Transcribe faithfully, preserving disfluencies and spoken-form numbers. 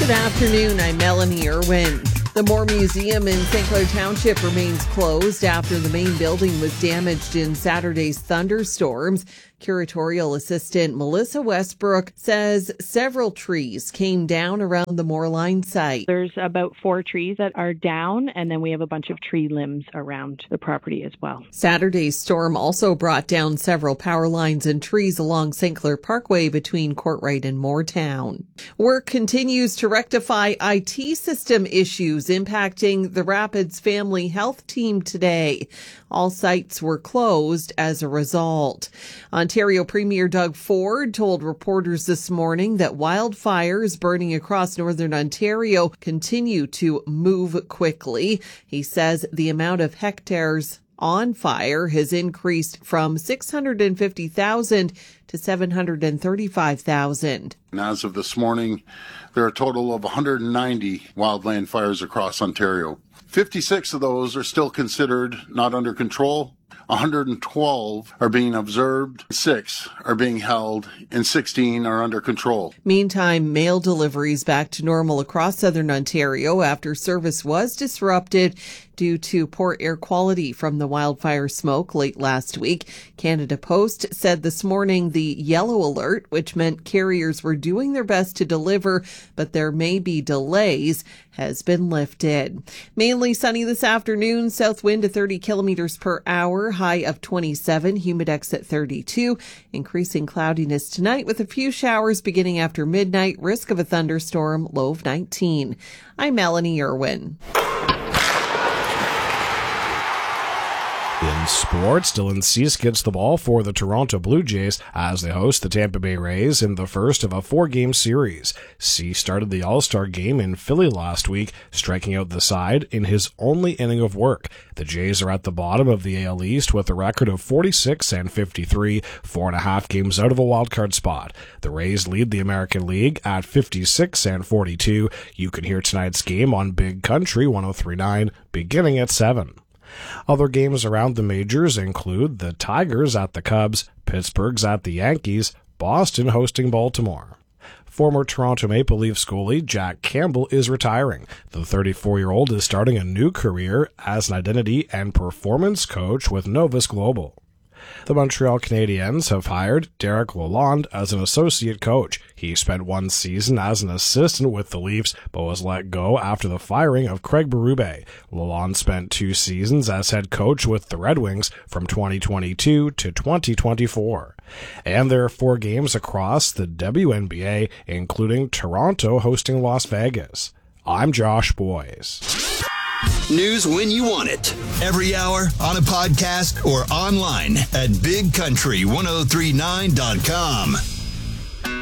Good afternoon, I'm Melanie Irwin. The Moore Museum in Saint Clair Township remains closed after the main building was damaged in Saturday's thunderstorms. Curatorial assistant Melissa Westbrook says several trees came down around the Moorline site. There's about four trees that are down, and then we have a bunch of tree limbs around the property as well. Saturday's storm also brought down several power lines and trees along Saint Clair Parkway between Courtright and Moortown. Work continues to rectify I T system issues impacting the Rapids Family Health Team today. All sites were closed as a result. Ontario Premier Doug Ford told reporters this morning that wildfires burning across northern Ontario continue to move quickly. He says the amount of hectares on fire has increased from six hundred fifty thousand to seven hundred thirty-five thousand. And as of this morning, there are a total of one hundred ninety wildland fires across Ontario. fifty-six of those are still considered not under control. one hundred twelve are being observed, six are being held, and sixteen are under control. Meantime, mail deliveries back to normal across southern Ontario after service was disrupted due to poor air quality from the wildfire smoke late last week. Canada Post said this morning the yellow alert, which meant carriers were doing their best to deliver, but there may be delays, has been lifted. Mainly sunny this afternoon, south wind to thirty kilometers per hour, high of twenty-seven, humidex at thirty-two. Increasing cloudiness tonight with a few showers beginning after midnight, risk of a thunderstorm, low of nineteen. I'm Melanie Irwin. In sports, Dylan Cease gets the ball for the Toronto Blue Jays as they host the Tampa Bay Rays in the first of a four-game series. Cease started the All-Star game in Philly last week, striking out the side in his only inning of work. The Jays are at the bottom of the A L East with a record of forty-six and fifty-three, four and a half games out of a wildcard spot. The Rays lead the American League at fifty-six and forty-two. You can hear tonight's game on Big Country one oh three point nine beginning at seven. Other games around the majors include the Tigers at the Cubs, Pittsburgh's at the Yankees, Boston hosting Baltimore. Former Toronto Maple Leafs goalie Jack Campbell is retiring. The thirty-four-year-old is starting a new career as an identity and performance coach with Novus Global. The Montreal Canadiens have hired Derek Lalonde as an associate coach. He spent one season as an assistant with the Leafs, but was let go after the firing of Craig Berube. Lalonde spent two seasons as head coach with the Red Wings from twenty twenty-two to twenty twenty-four. And there are four games across the W N B A, including Toronto hosting Las Vegas. I'm Josh Boyes. News when you want it. Every hour, on a podcast, or online at big country ten thirty-nine dot com.